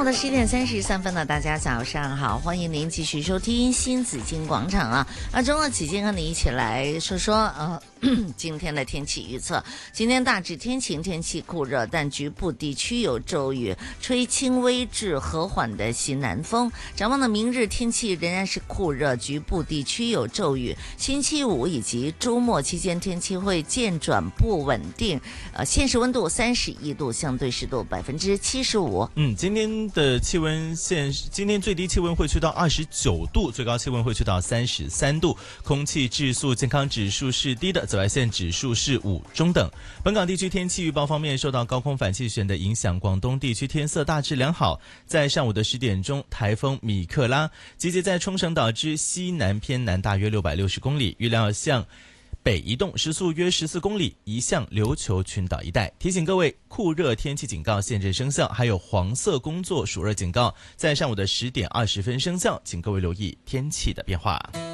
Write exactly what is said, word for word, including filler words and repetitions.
上午的十一点三十三分呢，大家早上好，欢迎您继续收听新紫金广场啊。啊，中了起今和你一起来说说呃今天的天气预测。今天大致天晴，天气酷热，但局部地区有骤雨，吹轻微至和缓的西南风。展望呢，明日天气仍然是酷热，局部地区有骤雨。星期五以及周末期间天气会渐转不稳定。呃，现实温度三十一度，相对湿度百分之七十五。 嗯，今天的气温现今天最低气温会去到二十九度，最高气温会去到三十三度，空气质素健康指数是低的，紫外线指数是五中等。本港地区天气预报方面，受到高空反气旋的影响，广东地区天色大致良好。在上午的十点钟，台风米克拉集结在冲绳岛之西南偏南大约六百六十公里，预料向北移动，时速约十四公里，移向琉球群岛一带。提醒各位，酷热天气警告现正生效，还有黄色工作暑热警告在上午的十点二十分生效，请各位留意天气的变化。